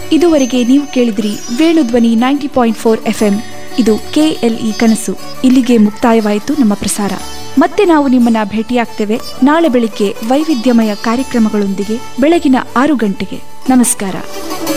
ಇದುವರೆಗೆ ನೀವು ಕೇಳಿದ್ರಿ ವೇಣುಧ್ವನಿ 90.4 FM. ಇದು KLE ಕನಸು. ಇಲ್ಲಿಗೆ ಮುಕ್ತಾಯವಾಯಿತು ನಮ್ಮ ಪ್ರಸಾರ. ಮತ್ತೆ ನಾವು ನಿಮ್ಮನ್ನ ಭೇಟಿಯಾಗ್ತೇವೆ ನಾಳೆ ಬೆಳಿಗ್ಗೆ ವೈವಿಧ್ಯಮಯ ಕಾರ್ಯಕ್ರಮಗಳೊಂದಿಗೆ ಬೆಳಗಿನ 6 ಗಂಟೆಗೆ. ನಮಸ್ಕಾರ.